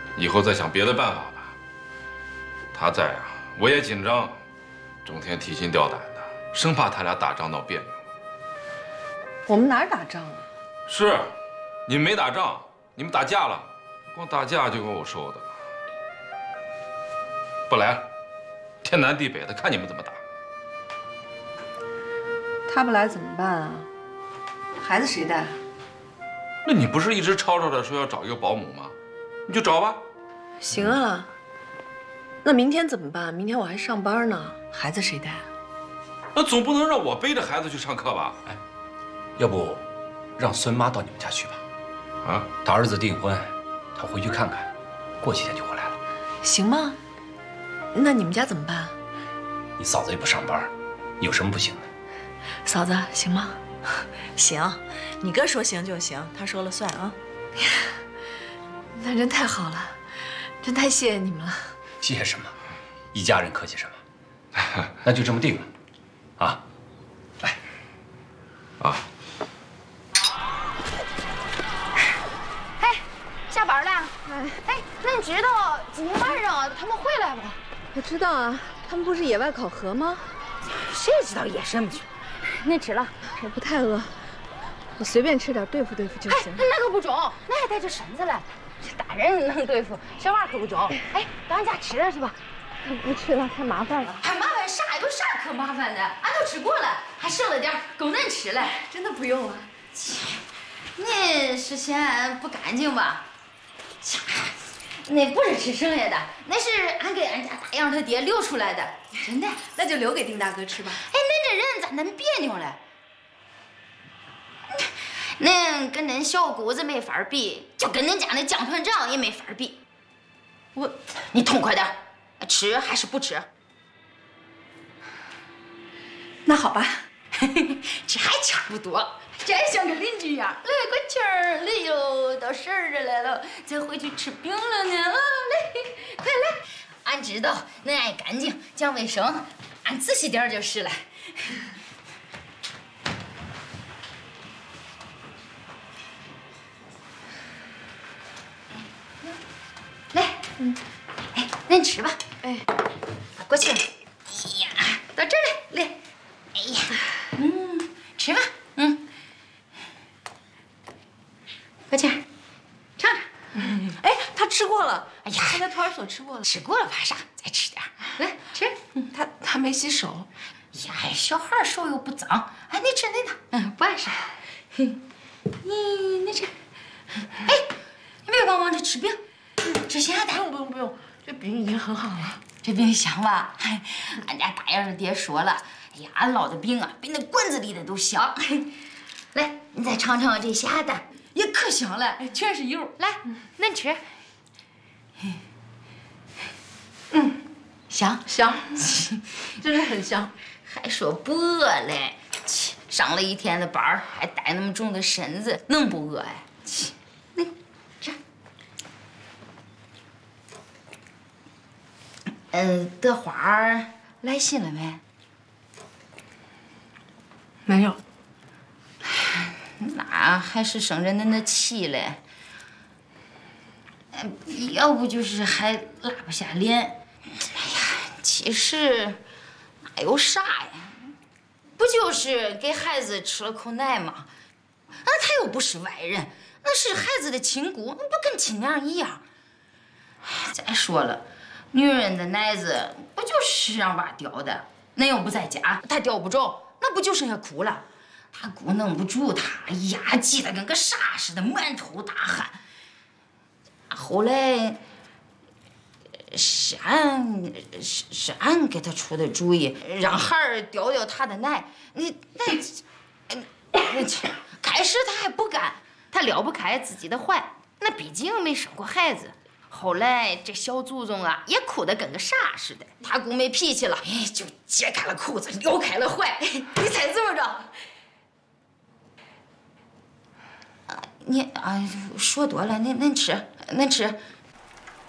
以后再想别的办法吧。他在啊，我也紧张，整天提心吊胆的，生怕他俩打仗闹别扭。 我们哪儿打仗啊？ 是，你们没打仗，你们打架了，光打架就跟我说的。不来了，天南地北的，看你们怎么打。 他不来怎么办啊？孩子谁带？ 那你不是一直吵吵着说要找一个保姆吗？你就找吧。 行啊。那明天怎么办？明天我还上班呢，孩子谁带啊？ 那总不能让我背着孩子去上课吧？ 哎，要不让孙妈到你们家去吧？ 啊， 她儿子订婚，她回去看看，过几天就回来了。 行吗？那你们家怎么办？ 你嫂子也不上班，有什么不行的？ 嫂子，行吗？ 行，你哥说行就行，他说了算啊。 那真太好了，真太谢谢你们了。 谢谢什么？一家人客气什么？那就这么定了，啊，来， 啊。 哎，下班了？哎，那你知道今天晚上他们回来不？ 我知道啊，他们不是野外考核吗？ 谁知道野什么去？你吃了？ 我不太饿，我随便吃点对付对付就行。 那可不中，那还带着身子嘞。大人能对付，小娃可不中。哎，到俺家吃了是吧？ 不吃了，太麻烦了。 还麻烦啥？有啥可麻烦的？俺都吃过了，还剩了点，够恁吃了。 真的不用了。 你是嫌不干净吧？那不是吃剩下的，那是俺给俺家大杨他爹留出来的，真的。 那就留给丁大哥吃吧。 哎，恁这人咋恁别扭了？恁跟恁小姑子没法比，就跟恁家那姜团长也没法比。你痛快点，吃还是不吃？ 那好吧， 这还差不多，这还像个邻居一样。来，快气儿，来哟，到12日来了，咱回去吃饼了呢。啊，来，快来！俺知道恁爱干净、讲卫生，俺仔细点就是了。来，哎，恁吃吧。哎，过去。哎呀，到这儿来，来。哎呀，吃吧，过去，尝尝。 哎，他吃过了。 哎呀， 他在托儿所吃过了。 吃过了怕啥？再吃点，来吃。 他没洗手。 呀，小孩手又不脏。哎，你吃你的，不碍事。你吃。哎，你别光忙着吃饼，吃咸的。 不用，这饼已经很好了。 这饼香吧？俺家大杨爹说了，哎呀，俺烙的饼啊，比那馆子里的都香。来，你再尝尝这咸的，也可香了，全是油。来，恁吃。香， 真是很香。 还说不饿嘞？上了一天的班儿，还带那么重的身子，能不饿哎？那这，德花来信了没？ 没有。 那还是生着恁的气嘞。要不就是还拉不下脸。哎呀，其实哪有啥呀？不就是给孩子吃了口奶吗？他又不是外人，那是孩子的亲姑，那不跟亲娘一样。再说了，女人的奶子不就是让娃叼的？恁又不在家，她叼不着，那不就剩下哭了？他姑弄不住他，哎呀，急得跟个啥似的，满头大汗。后来是俺给他出的主意，让孩儿叼叼他的奶。开始他还不干，他撩不开自己的怀，那毕竟没生过孩子。后来这小祖宗啊，也哭得跟个啥似的。他姑没脾气了，哎，就解开了裤子，撩开了怀。你猜怎么着？你啊，说多了，恁吃。